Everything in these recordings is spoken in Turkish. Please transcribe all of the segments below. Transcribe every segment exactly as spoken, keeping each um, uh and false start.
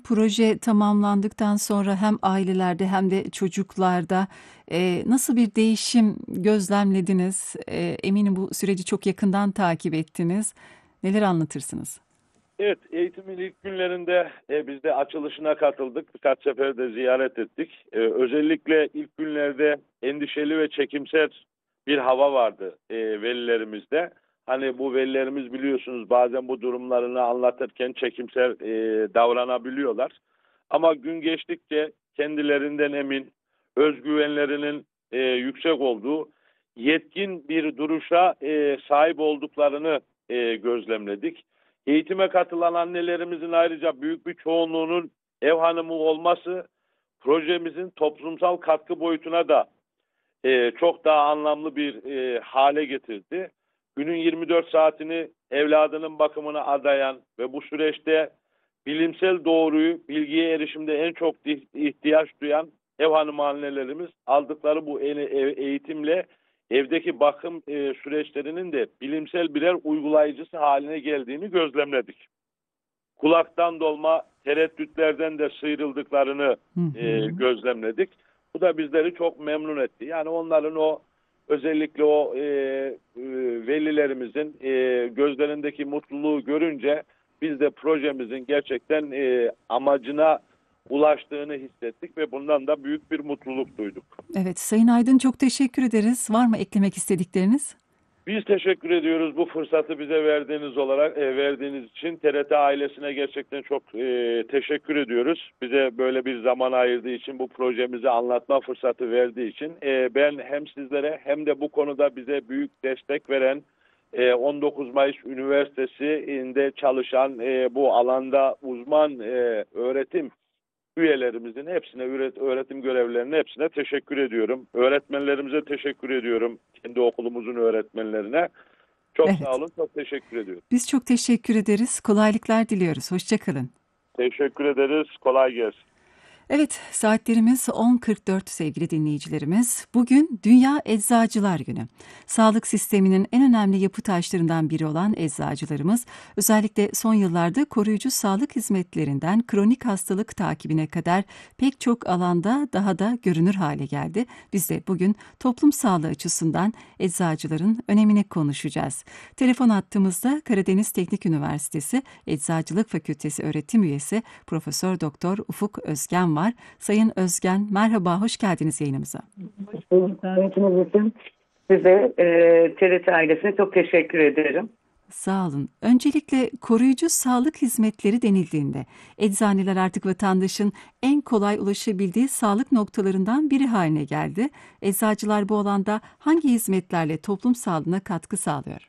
proje tamamlandıktan sonra hem ailelerde hem de çocuklarda e, nasıl bir değişim gözlemlediniz? E, eminim bu süreci çok yakından takip ettiniz. Neler anlatırsınız? Evet, eğitimin ilk günlerinde e, biz de açılışına katıldık. Birkaç sefer de ziyaret ettik. E, özellikle ilk günlerde endişeli ve çekimser bir hava vardı e, velilerimizde. Hani bu velilerimiz biliyorsunuz bazen bu durumlarını anlatırken çekimser e, davranabiliyorlar. Ama gün geçtikçe kendilerinden emin, özgüvenlerinin e, yüksek olduğu, yetkin bir duruşa e, sahip olduklarını e, gözlemledik. Eğitime katılan annelerimizin ayrıca büyük bir çoğunluğunun ev hanımı olması projemizin toplumsal katkı boyutuna da e, çok daha anlamlı bir e, hale getirdi. Günün yirmi dört saatini evladının bakımına adayan ve bu süreçte bilimsel doğruyu, bilgiye erişimde en çok ihtiyaç duyan ev hanımı annelerimiz aldıkları bu eğitimle evdeki bakım e, süreçlerinin de bilimsel birer uygulayıcısı haline geldiğini gözlemledik. Kulaktan dolma tereddütlerden de sıyrıldıklarını Hı e, hı. gözlemledik. Bu da bizleri çok memnun etti. Yani onların o özellikle o e, e, velilerimizin e, gözlerindeki mutluluğu görünce biz de projemizin gerçekten e, amacına ulaştığını hissettik ve bundan da büyük bir mutluluk duyduk. Evet, Sayın Aydın çok teşekkür ederiz. Var mı eklemek istedikleriniz? Biz teşekkür ediyoruz bu fırsatı bize verdiğiniz olarak e, verdiğiniz için T R T ailesine gerçekten çok e, teşekkür ediyoruz. Bize böyle bir zaman ayırdığı için bu projemizi anlatma fırsatı verdiği için e, ben hem sizlere hem de bu konuda bize büyük destek veren e, on dokuz Mayıs Üniversitesi'nde çalışan e, bu alanda uzman e, öğretim üyelerimizin hepsine, öğretim görevlilerine hepsine teşekkür ediyorum. Öğretmenlerimize teşekkür ediyorum. Kendi okulumuzun öğretmenlerine. Çok sağ Evet, olun, çok teşekkür ediyorum. biz çok teşekkür ederiz. Kolaylıklar diliyoruz. Hoşça kalın. Teşekkür ederiz. Kolay gelsin. Evet, saatlerimiz on kırk dört sevgili dinleyicilerimiz. Bugün Dünya Eczacılar Günü. Sağlık sisteminin en önemli yapı taşlarından biri olan eczacılarımız, özellikle son yıllarda koruyucu sağlık hizmetlerinden kronik hastalık takibine kadar pek çok alanda daha da görünür hale geldi. Biz de bugün toplum sağlığı açısından eczacıların önemini konuşacağız. Telefon hattımızda Karadeniz Teknik Üniversitesi Eczacılık Fakültesi öğretim üyesi Profesör Doktor Ufuk Özgen var. Sayın Özgen, merhaba, hoş geldiniz yayınımıza. Hoş bulduk. Davetiniz için size e, T R T ailesine çok teşekkür ederim. Sağ olun. Öncelikle koruyucu sağlık hizmetleri denildiğinde eczaneler artık vatandaşın en kolay ulaşabildiği sağlık noktalarından biri haline geldi. Eczacılar bu alanda hangi hizmetlerle toplum sağlığına katkı sağlıyor?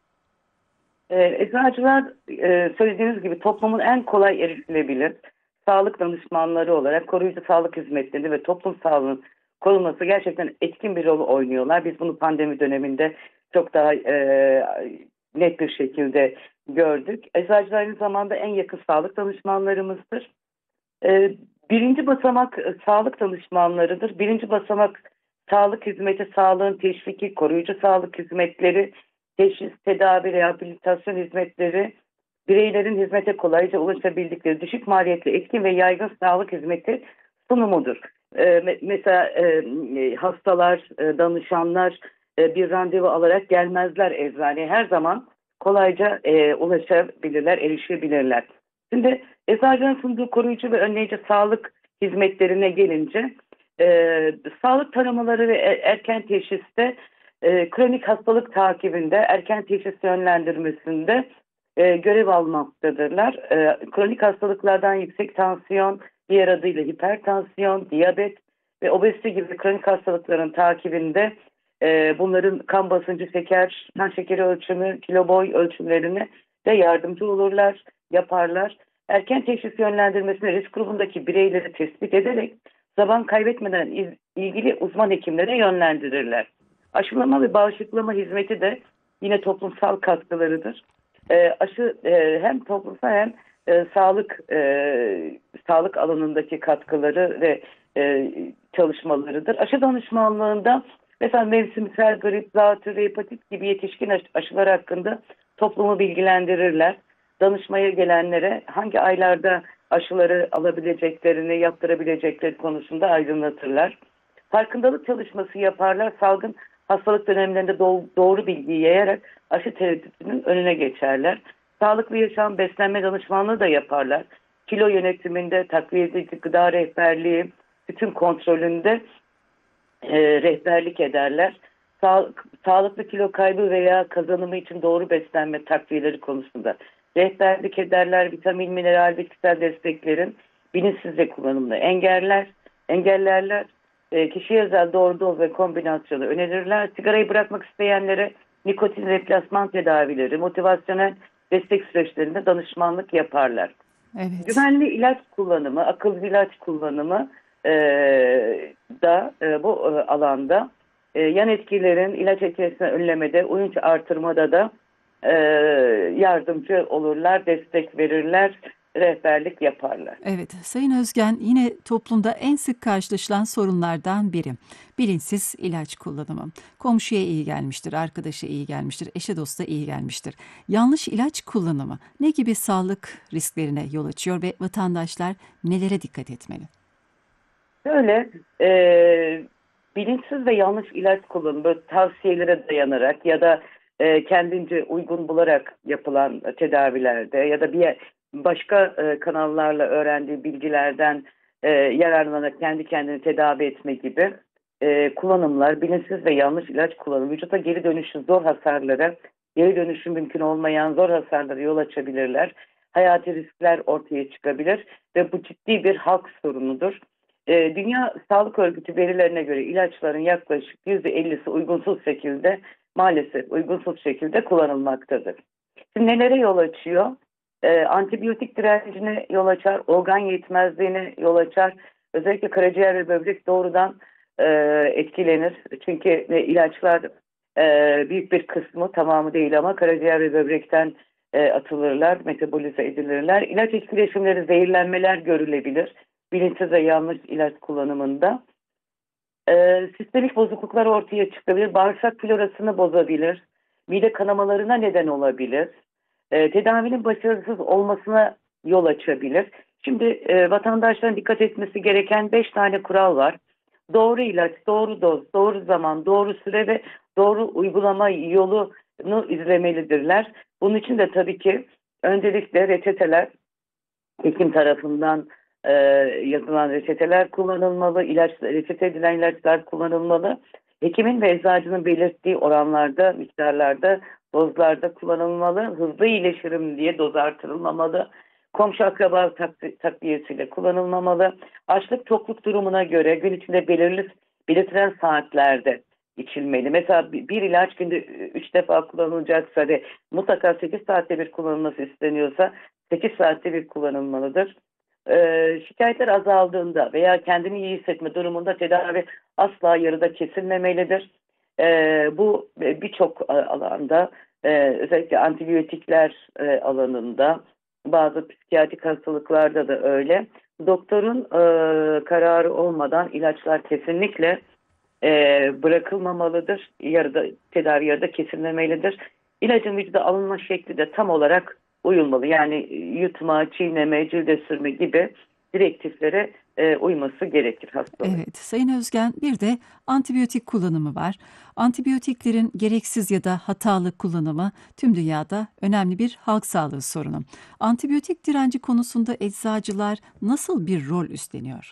E, eczacılar e, söylediğiniz gibi toplumun en kolay erişilebilir sağlık danışmanları olarak koruyucu sağlık hizmetlerini ve toplum sağlığının korunması gerçekten etkin bir rol oynuyorlar. Biz bunu pandemi döneminde çok daha e, net bir şekilde gördük. Eczacılar aynı zamanda en yakın sağlık danışmanlarımızdır. E, birinci basamak e, sağlık danışmanlarıdır. Birinci basamak sağlık hizmeti, sağlığın teşviki, koruyucu sağlık hizmetleri, teşhis, tedavi, rehabilitasyon hizmetleri, bireylerin hizmete kolayca ulaşabildikleri düşük maliyetli, etkin ve yaygın sağlık hizmeti sunumudur. E, me- mesela e, e, hastalar, e, danışanlar e, bir randevu alarak gelmezler eczaneye. Her zaman kolayca e, ulaşabilirler, erişebilirler. Şimdi eczacının sunduğu koruyucu ve önleyici sağlık hizmetlerine gelince e, sağlık taramaları ve e- erken teşhiste, e, kronik hastalık takibinde, erken teşhis yönlendirmesinde e, görev almaktadırlar. E, kronik hastalıklardan yüksek tansiyon, diğer adıyla hipertansiyon, diyabet ve obezite gibi kronik hastalıkların takibinde e, bunların kan basıncı, şeker, kan şekeri ölçümü, kilo boy ölçümlerine de yardımcı olurlar, yaparlar. Erken teşhis yönlendirmesine risk grubundaki bireyleri tespit ederek zaman kaybetmeden iz, ilgili uzman hekimlere yönlendirirler. Aşılama ve bağışıklama hizmeti de yine toplumsal katkılarıdır. E, aşı e, hem toplumsal hem e, sağlık e, sağlık alanındaki katkıları ve e, çalışmalarıdır. Aşı danışmanlığında mesela mevsimsel grip, zatürre, hepatit gibi yetişkin aş- aşılar hakkında toplumu bilgilendirirler. Danışmaya gelenlere hangi aylarda aşıları alabileceklerini, yaptırabilecekleri konusunda aydınlatırlar. Farkındalık çalışması yaparlar. Salgın hastalık dönemlerinde do- doğru bilgiyi yayarak aşı tereddütünün önüne geçerler. Sağlıklı yaşam, beslenme danışmanlığı da yaparlar. Kilo yönetiminde, takviye edici gıda rehberliği, bütün kontrolünde e, rehberlik ederler. Sa- sağlıklı kilo kaybı veya kazanımı için doğru beslenme takviyeleri konusunda rehberlik ederler. Vitamin, mineral, bitkisel desteklerin bilinçsizce kullanımını engeller, engellerler. E, kişiye özel doğru doz ve kombinasyonu önerirler. Sigarayı bırakmak isteyenlere nikotin replasman tedavileri, motivasyonel destek süreçlerinde danışmanlık yaparlar. Evet. Güvenli ilaç kullanımı, akıllı ilaç kullanımı e, da e, bu e, alanda e, yan etkilerin ilaç etkisini önlemede, uyum artırmada da e, yardımcı olurlar, destek verirler, rehberlik yaparlar. Evet, Sayın Özgen, yine toplumda en sık karşılaşılan sorunlardan biri. Bilinçsiz ilaç kullanımı. Komşuya iyi gelmiştir, arkadaşa iyi gelmiştir, eşe dosta iyi gelmiştir. Yanlış ilaç kullanımı ne gibi sağlık risklerine yol açıyor ve vatandaşlar nelere dikkat etmeli? Böyle e, bilinçsiz ve yanlış ilaç kullanımı böyle tavsiyelere dayanarak ya da e, kendince uygun bularak yapılan tedavilerde ya da bir yer- başka e, kanallarla öğrendiği bilgilerden e, yararlanarak kendi kendini tedavi etme gibi e, kullanımlar, bilinçsiz ve yanlış ilaç kullanımı vücuda geri dönüşü zor hasarlara, geri dönüşü mümkün olmayan zor hasarlara yol açabilirler. Hayati riskler ortaya çıkabilir ve bu ciddi bir halk sorunudur. Ee, Dünya Sağlık Örgütü verilerine göre ilaçların yaklaşık yüzde ellisi uygunsuz şekilde, maalesef uygunsuz şekilde kullanılmaktadır. Şimdi nelere yol açıyor? Ee, antibiyotik direncine yol açar, organ yetmezliğine yol açar. Özellikle karaciğer ve böbrek doğrudan e, etkilenir. Çünkü e, ilaçlar e, büyük bir kısmı, tamamı değil ama karaciğer ve böbrekten e, atılırlar, metabolize edilirler. İlaç etkileşimleri, zehirlenmeler görülebilir bilinçsiz ve yanlış ilaç kullanımında. Ee, sistemik bozukluklar ortaya çıkabilir, bağırsak florasını bozabilir, mide kanamalarına neden olabilir, Ee, tedavinin başarısız olmasına yol açabilir. Şimdi e, vatandaşların dikkat etmesi gereken beş tane kural var. Doğru ilaç, doğru doz, doğru zaman, doğru süre ve doğru uygulama yolunu izlemelidirler. Bunun için de tabii ki öncelikle reçeteler hekim tarafından e, yazılan reçeteler kullanılmalı, ilaç, reçete edilen ilaçlar kullanılmalı. Hekimin ve eczacının belirttiği oranlarda, miktarlarda, dozlarda kullanılmalı. Hızlı iyileşirim diye doz artırılmamalı. Komşu akraba tak takviyesiyle kullanılmamalı. Açlık tokluk durumuna göre gün içinde belirli belirtilen saatlerde içilmeli. Mesela bir ilaç günde üç defa kullanılacaksa ve mutlaka sekiz saatte bir kullanılması isteniyorsa sekiz saatte bir kullanılmalıdır. Ee, şikayetler azaldığında veya kendini iyi hissetme durumunda tedavi asla yarıda kesilmemelidir. Ee, bu birçok alanda e, özellikle antibiyotikler e, alanında bazı psikiyatrik hastalıklarda da öyle. Doktorun e, kararı olmadan ilaçlar kesinlikle e, bırakılmamalıdır. Yarıda, tedavi yarıda kesilmemelidir. İlacın vücuda alınma şekli de tam olarak uyulmalı. Yani yutma, çiğneme, cilde sürme gibi direktiflere e, uyması gerekir hastaların. Evet, Sayın Özgen, bir de antibiyotik kullanımı var. Antibiyotiklerin gereksiz ya da hatalı kullanımı tüm dünyada önemli bir halk sağlığı sorunu. Antibiyotik direnci konusunda eczacılar nasıl bir rol üstleniyor?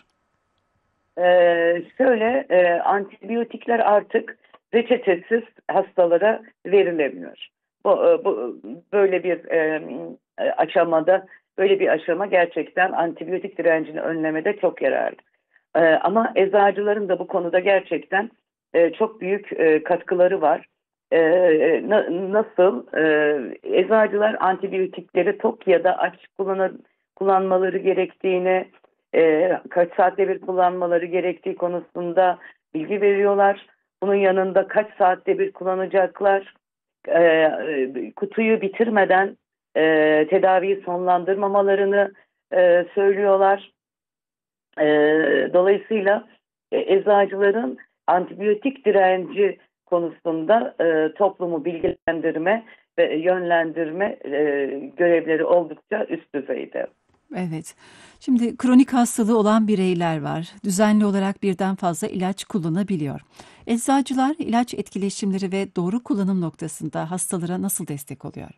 Ee, şöyle e, antibiyotikler artık reçetesiz hastalara verilemiyor. Bu, e, bu böyle bir e, aşamada böyle bir aşama gerçekten antibiyotik direncini önlemede çok yararlı. E, ama eczacıların da bu konuda gerçekten e, çok büyük e, katkıları var. E, na, nasıl? E, eczacılar antibiyotikleri tok ya da aç kullanır, kullanmaları gerektiğini, e, kaç saatte bir kullanmaları gerektiği konusunda bilgi veriyorlar. Bunun yanında kaç saatte bir kullanacaklar, e, e, kutuyu bitirmeden e, tedaviyi sonlandırmamalarını e, söylüyorlar. E, dolayısıyla e, eczacıların antibiyotik direnci konusunda e, toplumu bilgilendirme ve yönlendirme e, görevleri oldukça üst düzeyde. Evet. Şimdi kronik hastalığı olan bireyler var. Düzenli olarak birden fazla ilaç kullanabiliyor. Eczacılar ilaç etkileşimleri ve doğru kullanım noktasında hastalara nasıl destek oluyor?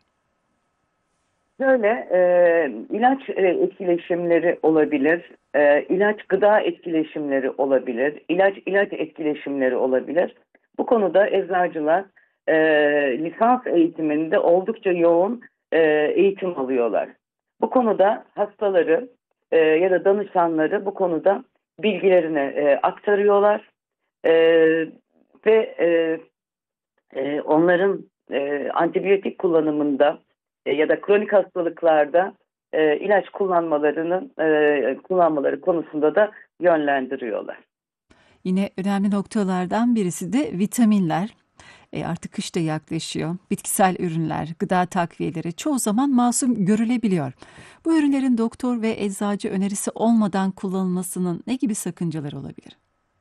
Böyle e, ilaç e, etkileşimleri olabilir, e, ilaç gıda etkileşimleri olabilir, ilaç ilaç etkileşimleri olabilir. Bu konuda eczacılar e, lisans eğitiminde oldukça yoğun e, eğitim alıyorlar. Bu konuda hastaları e, ya da danışanları bu konuda bilgilerini e, aktarıyorlar. E, ve e, e, onların e, antibiyotik kullanımında e, ya da kronik hastalıklarda e, ilaç kullanmalarının e, kullanmaları konusunda da yönlendiriyorlar. Yine önemli noktalardan birisi de vitaminler. E, artık kış da yaklaşıyor. Bitkisel ürünler, gıda takviyeleri çoğu zaman masum görülebiliyor. Bu ürünlerin doktor ve eczacı önerisi olmadan kullanılmasının ne gibi sakıncaları olabilir?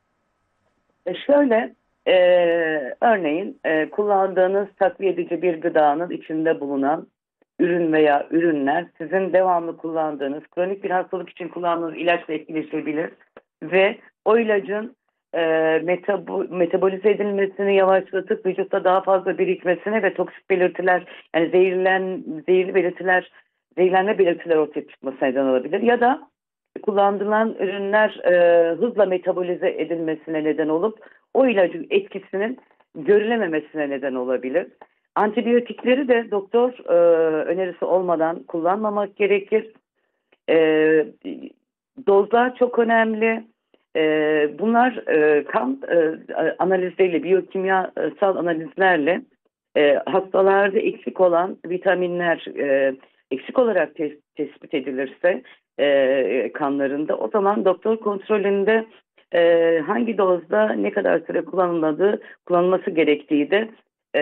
E, şöyle e, örneğin e, kullandığınız takviye edici bir gıdanın içinde bulunan ürün veya ürünler sizin devamlı kullandığınız kronik bir hastalık için kullandığınız ilaçla etkileşebilir ve o ilacın e, metabo metabolize edilmesini yavaşlatıp vücutta daha fazla birikmesine ve toksik belirtiler, yani zehirlen zehirli belirtiler, zehirlenme belirtileri ortaya çıkmasına neden olabilir. Ya da kullanılan ürünler e, hızla metabolize edilmesine neden olup o ilacın etkisinin görülememesine neden olabilir. Antibiyotikleri de doktor e, önerisi olmadan kullanmamak gerekir. E, dozlar çok önemli. E, bunlar e, kan e, analizleriyle, biyokimyasal analizlerle e, hastalarda eksik olan vitaminler e, eksik olarak tes tespit edilirse e, kanlarında, o zaman doktor kontrolünde e, hangi dozda ne kadar süre kullanılmadığı, kullanılması gerektiği de e,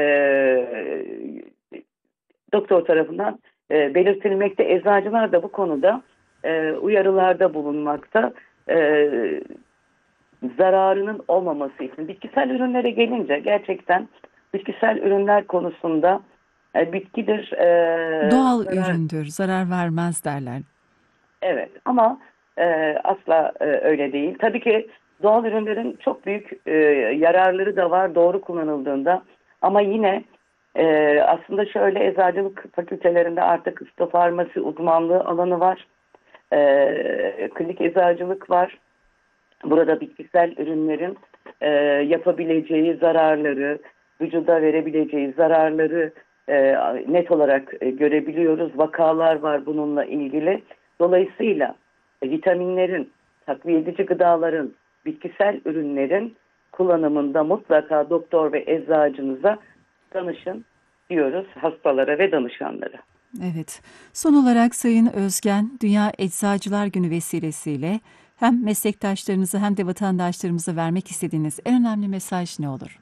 doktor tarafından e, belirtilmekte. Eczacılar da bu konuda e, uyarılarda bulunmakta. E, zararının olmaması için. Bitkisel ürünlere gelince gerçekten bitkisel ürünler konusunda e, bitkidir. E, Doğal zarar, üründür, zarar vermez derler. evet ama e, asla e, öyle değil. Tabii ki doğal ürünlerin çok büyük e, yararları da var doğru kullanıldığında. Ama yine e, aslında şöyle, eczacılık fakültelerinde artık fitofarmasi uzmanlığı alanı var. E, klinik eczacılık var. Burada bitkisel ürünlerin e, yapabileceği zararları, vücuda verebileceği zararları e, net olarak e, görebiliyoruz. Vakalar var bununla ilgili. Dolayısıyla e, vitaminlerin, takviye edici gıdaların, bitkisel ürünlerin kullanımında mutlaka doktor ve eczacınıza danışın diyoruz hastalara ve danışanlara. Evet. Son olarak Sayın Özgen, Dünya Eczacılar Günü vesilesiyle hem meslektaşlarınıza hem de vatandaşlarımıza vermek istediğiniz en önemli mesaj ne olur?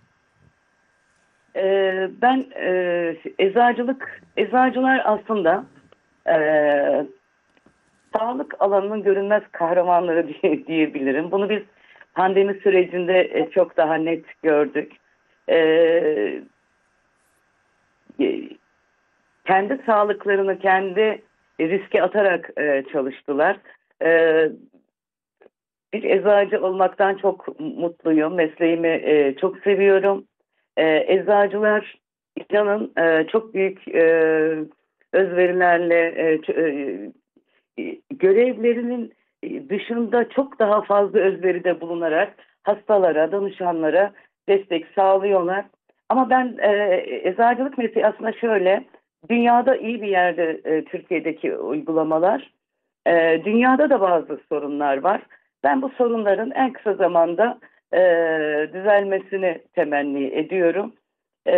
Ee, ben e, eczacılık, eczacılar aslında e, sağlık alanının görünmez kahramanları diye, diyebilirim. Bunu biz pandemi sürecinde e, çok daha net gördük. E, kendi sağlıklarını kendi riske atarak e, çalıştılar. E, bir eczacı olmaktan çok mutluyum. Mesleğimi e, çok seviyorum. E, eczacılar inanın e, çok büyük e, özverilerle e, e, görevlerinin dışında çok daha fazla özveride bulunarak hastalara, danışanlara destek sağlıyorlar. Ama ben e, eczacılık mesleği aslında şöyle, dünyada iyi bir yerde e, Türkiye'deki uygulamalar. E, dünyada da bazı sorunlar var. Ben bu sorunların en kısa zamanda e, düzelmesini temenni ediyorum. E,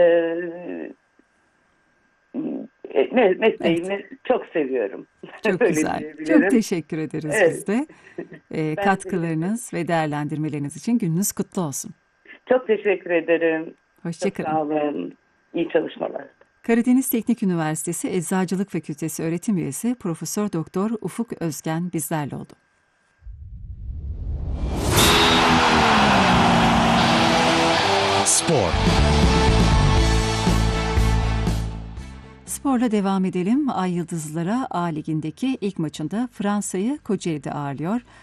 mesleğimi evet. çok seviyorum. Çok güzel. Çok teşekkür ederiz evet. biz de. E, katkılarınız ve değerlendirmeleriniz için gününüz kutlu olsun. Çok teşekkür ederim. Hoşçakalın. Sağ olun. İyi çalışmalar. Karadeniz Teknik Üniversitesi Eczacılık Fakültesi öğretim üyesi Profesör Doktor Ufuk Özgen bizlerle oldu. Spor. Spor'la devam edelim. Ay Yıldızlılara A Ligi'ndeki ilk maçında Fransa'yı Kocaeli'de ağırlıyor.